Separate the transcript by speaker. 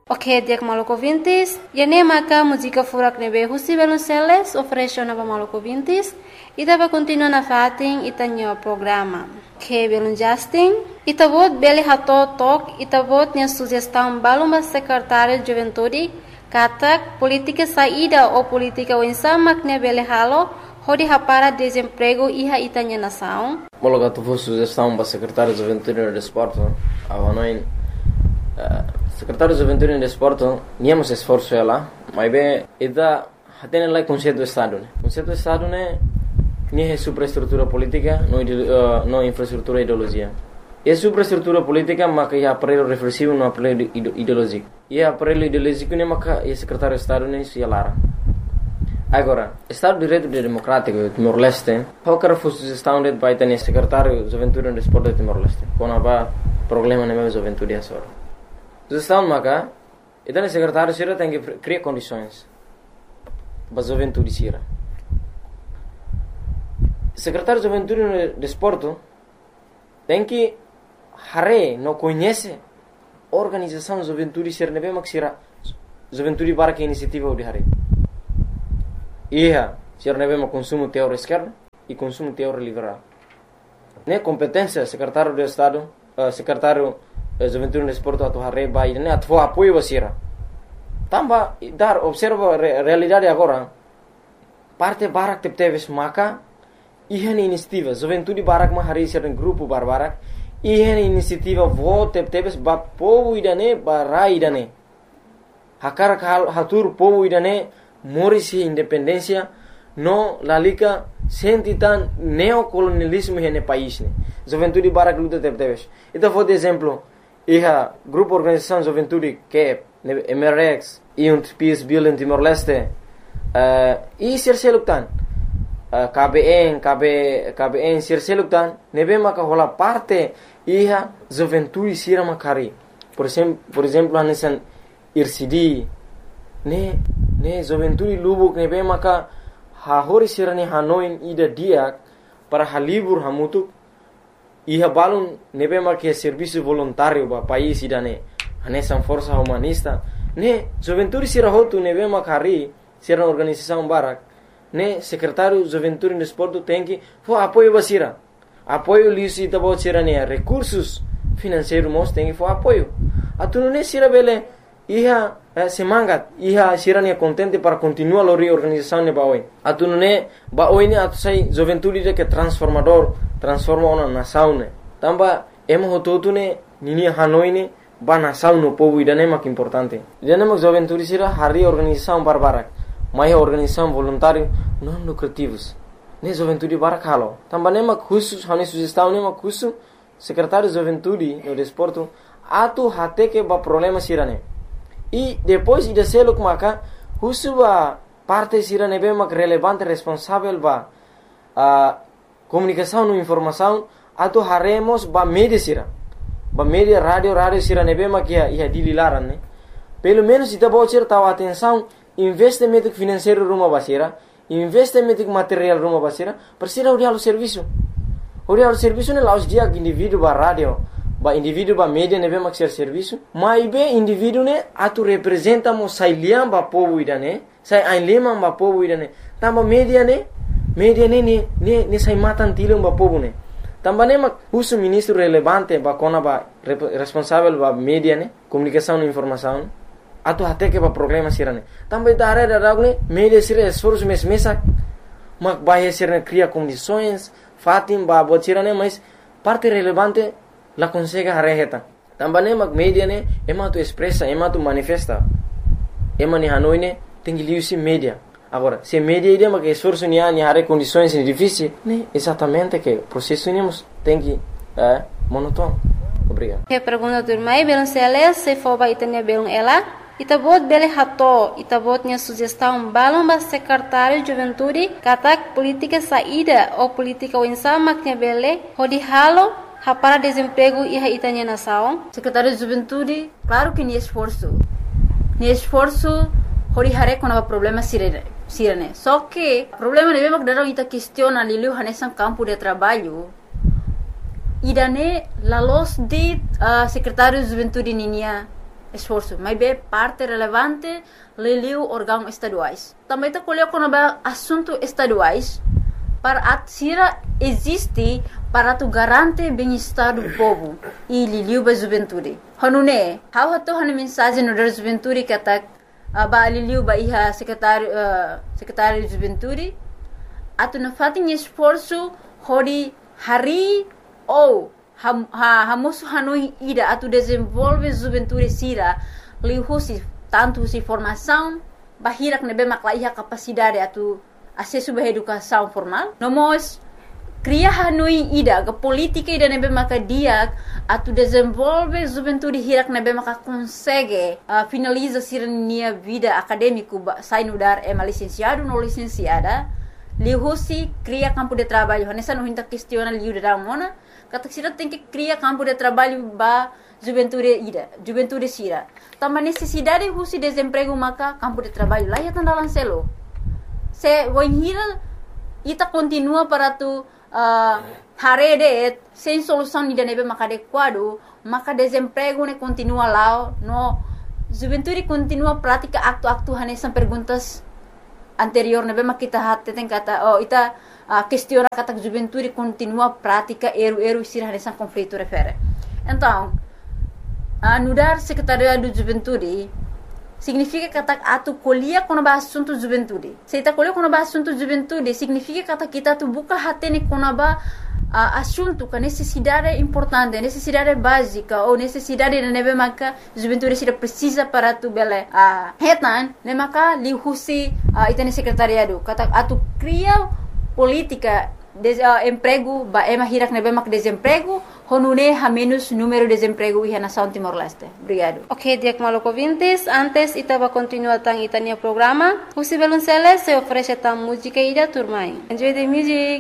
Speaker 1: Ok, dia Maluco Vintes. E nem maca música furak nebe Husi Velonceles oferece na Maluco Vintes. E dava continua na fatin itanyo programa. Que belum Justin. Itavot beli hato tok. Itavot nya sugestão baluma secretário de Juventude. Katak política saída ou política wensamak ne beli halo. Hodi hapara desemprego iha itanya nação.
Speaker 2: Mologa tu sugestão para secretário de Juventude e Desporto. Avanoin secretário de Juventude e Desporto, niamos esforço ela, mas bem, ida tem lá conceito do Estado, né? Conceito do Estado né, nem é superestrutura política, não infraestrutura ideologia. É superestrutura política, mas é aparelho reflexivo, não aparelho ideológico. E aparelho ideológico né, mas é secretário de Estado né, se alara. Agora, Estado de Direito Democrático Timor-Leste, qualquer sugestão de vai ter secretário de Juventude e Desporto de Timor-Leste, quando há problema na minha juventude é só. Sugestão maka, então o secretário sira tem que criar condições para a juventude sira. Secretário de Juventude e Desporto tem que não conhece a organização de juventude sira nebe mak sira juventude para que iniciativa de hare. Ia sira nebe mak consumo teor esquerda e consumo teor liberal. Ne competência secretário de Estado, secretário Juventude no Desporto atau hari bayi ini atau apoio basira. Tambah dar observa realidade agora. Parte barak teves maka ihan inisiativa Juventude barak mah hari sering grupo barbarak ihan inisiativa vote teves ba povo idane barai idane. Hakar hatur povo idane morisi independência no lalika sentitan neocolonialismo hene país ne. Juventude barak luta teves. Itu foi de exemplo. Iha grupo organização Juventude que é MRX e Peace Building Timor-Leste e Sirseluktan KBN Sirseluktan nebe maka hola parte iha Juventude sira makari por exemplo anesan IRCD ne Juventude Lubuk nebe maka hahori sira ni Hanoi ida dia para halibur hamutuk iha balun nebe marque serviço voluntário ba país idane anesan força humanista ne juventude sira hotu nebe makari sira organização barak ne secretário juventude e desporto tem que for apoio basira apoio lisi tabo sira ne recursos financeiros mos tem que for apoio atunu ne sira bele iha semangat iha sira ne contente para continuar a organização ne baoi atunu ne baoi ne atusai juventude de que transforma uma nação né. Tamba emo hototu né nini Hanoi né ba nação no povo idane mak importante. Idane mak juventude sira hari organização barbarak. Mai organização voluntário não lucrativos. Ne juventude barak halo. Tamba ne mak khusus hani sugestão ne mak khusus secretário de juventude no desporto atu hate que ba problema sira né. E depois ida selo maka khusus ba parte sira ne be mak relevante responsável ba comunicação e informação atau haremos ba media sira ba media radio sira nebe makia ia dililaran né pelo menos ita bocir tahu atenção investimento financeiro rumah basira investimento material rumah basira persira urial serviço né laos dia indivíduo ba radio ba indivíduo ba media nebe mak serviço mas be indivíduo né atu representa mo sailiam ba povo idane sai ainlema ba povo idane tamba media ne sai matan tilung ba povo ne tamba ne mak uso ministro relevante ba kona ba responsável ba media ne comunicação e informação atu até que ba problema sirane tamba idare da ne media sira esforço mesa mak ba sirane cria condições fatim ba botirane mas parte relevante la consegue hareheta tamba ne mak media ne ema tu expressa ema tu manifesta ema ni Hanoi ne tem liusi media. Agora, se media ideia mas que esforço ni hare condições difíceis, né? Exatamente que o processo tem que monótono. Obrigado.
Speaker 1: Que pergunta do irmão, Velonceles, se for vai ter belum ela, itabot bele hato, itabot nya sugestão balão ba secretário de juventude, katak política saída ou política winsama que bele, hodi halo, para desemprego e itanya nação.
Speaker 3: Secretário de juventude, claro que ni esforço. Hori hare kona problema sirene. Só que problema ne memang darang ita questiona liu hanesan campo de trabalho. Idane lalos de secretário de juventude ninia esforço, mas é parte relevante liliu órgãos estaduais. Também está colhendo quando assuntos estaduais para a Sira existe para tu garante bem-estar do povo e liliu ba juventude. Hanune, how hato hanu mensagem no da juventude que atak ba liliu ba iha secretário de juventude atu na fatin esforço hori hari ou hamosu hanui ida atu desenvolve juventude Sira lihusi tanto si formação bahirak nebe makla iha capacidade atu acesso à educação formal. Nós cria hanui ida ke política ida nebe maka dia atu desenvolve juventude hirak nebe maka consegue finaliza sirnia vida acadêmico sai no dar licenciado no licenciada lihusi cria campo de trabalho nessa não hinta questiona liu da mona kata sira tem que cria campo de trabalho ba juventude Sira também necessidade husi desemprego maka campo de trabalho lá ya tandalan selo se wohira ita continua para tu harede sem solução de nebe maka adequado maka desemprego ne continua lá no juventude continua prática aktu hanesan perguntas anterior nebe maka kita hatte tem kata ita questiona kata juventude continua prática eru Sira hanesan conflito refere então anudar secretariado de juventude significa que atu colhia quando ba assunto juventude. Se ita colhia quando ba assunto juventude, significa que kita tu buka hatene quando ba assunto que necessidade importante, necessidade básica ou necessidade de nebe maka juventude Sira precisa para tu bele hetan, ne maka lihusi itane secretariado. Kata atu cria política emprego ba hirak nebe mak desemprego honune ha menos número de desemprego e nação Timor-Leste. Obrigado.
Speaker 1: Ok, Diak Maluco Vintes, antes itaba continua tang itania programa. Husi Belunceles se oferece tang música ida turmai. Enjoy the music.